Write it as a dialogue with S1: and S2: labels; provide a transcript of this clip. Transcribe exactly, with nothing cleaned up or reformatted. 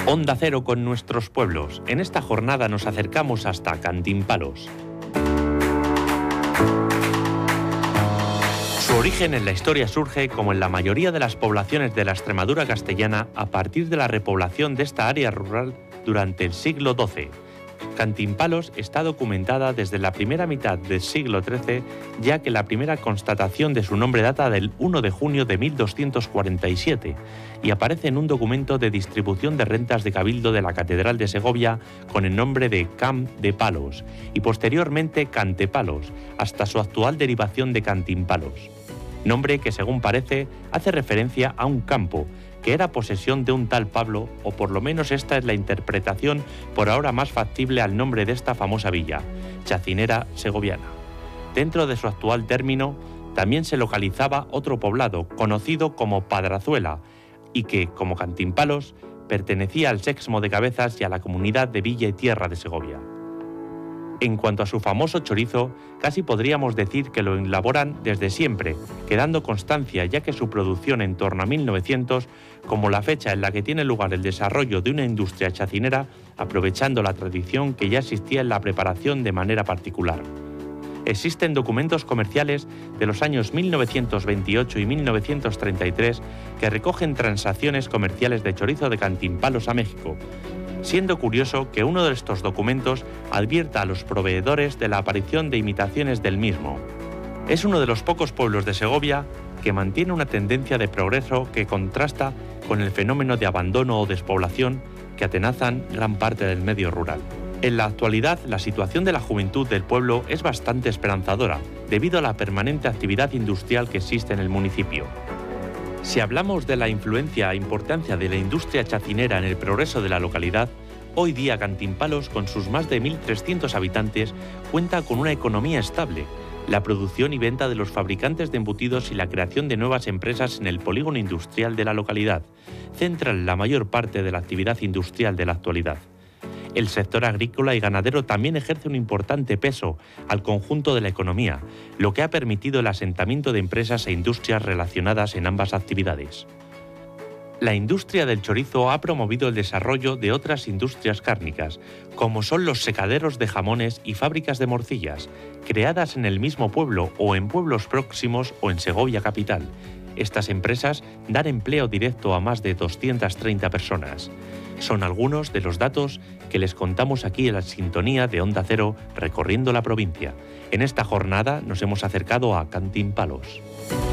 S1: Onda Cero con nuestros pueblos. En esta jornada nos acercamos hasta Cantimpalos. Su origen en la historia surge, como en la mayoría de las poblaciones de la Extremadura castellana, a partir de la repoblación de esta área rural durante el siglo doce. Cantimpalos está documentada desde la primera mitad del siglo trece, ya que la primera constatación de su nombre data del primero de junio de mil doscientos cuarenta y siete y aparece en un documento de distribución de rentas de cabildo de la Catedral de Segovia con el nombre de Camp de Palos y posteriormente Cantepalos, hasta su actual derivación de Cantimpalos. Nombre que, según parece, hace referencia a un campo que era posesión de un tal Pablo, o por lo menos esta es la interpretación por ahora más factible al nombre de esta famosa villa, Chacinera Segoviana. Dentro de su actual término, también se localizaba otro poblado, conocido como Padrazuela, y que, como Cantimpalos, pertenecía al Sexmo de Cabezas y a la comunidad de Villa y Tierra de Segovia. En cuanto a su famoso chorizo, casi podríamos decir que lo elaboran desde siempre, quedando constancia ya que su producción en torno a mil novecientos, como la fecha en la que tiene lugar el desarrollo de una industria chacinera, aprovechando la tradición que ya existía en la preparación de manera particular. Existen documentos comerciales de los años mil novecientos veintiocho y mil novecientos treinta y tres que recogen transacciones comerciales de chorizo de Cantimpalos a México, siendo curioso que uno de estos documentos advierta a los proveedores de la aparición de imitaciones del mismo. Es uno de los pocos pueblos de Segovia que mantiene una tendencia de progreso que contrasta con el fenómeno de abandono o despoblación que atenazan gran parte del medio rural. En la actualidad, la situación de la juventud del pueblo es bastante esperanzadora, debido a la permanente actividad industrial que existe en el municipio. Si hablamos de la influencia e importancia de la industria chacinera en el progreso de la localidad, hoy día Cantimpalos, con sus más de mil trescientos habitantes, cuenta con una economía estable. La producción y venta de los fabricantes de embutidos y la creación de nuevas empresas en el polígono industrial de la localidad centran la mayor parte de la actividad industrial de la actualidad. El sector agrícola y ganadero también ejerce un importante peso al conjunto de la economía, lo que ha permitido el asentamiento de empresas e industrias relacionadas en ambas actividades. La industria del chorizo ha promovido el desarrollo de otras industrias cárnicas, como son los secaderos de jamones y fábricas de morcillas, creadas en el mismo pueblo o en pueblos próximos o en Segovia capital. Estas empresas dan empleo directo a más de doscientas treinta personas. Son algunos de los datos que les contamos aquí en la sintonía de Onda Cero recorriendo la provincia. En esta jornada nos hemos acercado a Cantimpalos.